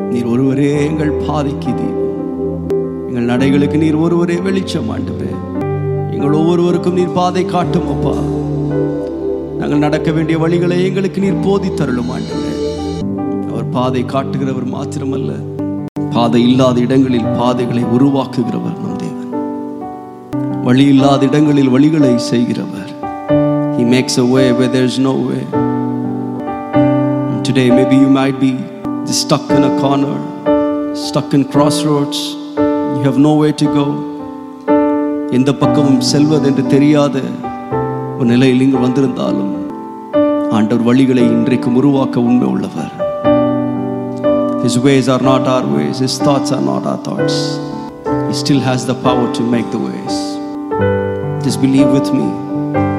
நீர் ஒருவரே எங்கள் பாதைக்கு தீபம், எங்கள் நடைகளுக்கு நீர் ஒருவரே வெளிச்சம். ஆண்டவரே, எங்கள் ஒவ்வொருவருக்கும் நீர் பாதை காட்டும் அப்பா. நாங்கள் நடக்க வேண்டிய வழிகளை எங்களுக்கு நீர் போதித்தருளும் ஆண்டவரே. அவர் பாதை காட்டுகிறவர் மாத்திரமல்ல, பாதை இல்லாத இடங்களில் பாதைகளை உருவாக்குகிறவர் நம் தேவன். வழி இல்லாத இடங்களில் வழிகளை செய்கிறவர். He makes a way where there is no way. And today maybe you might be stuck in a corner, stuck in crossroads. You have nowhere to go. எந்த பக்கமும் செல்வது என்று தெரியாத ஒரு நிலையில் இங்கு வந்திருந்தாலும் ஆண்டவர் வழிகளை இன்றைக்கு உருவாக்க உண்மை உள்ளவர். His ways are not our ways, His thoughts are not our thoughts. He still has the power to make the ways. Just believe with me.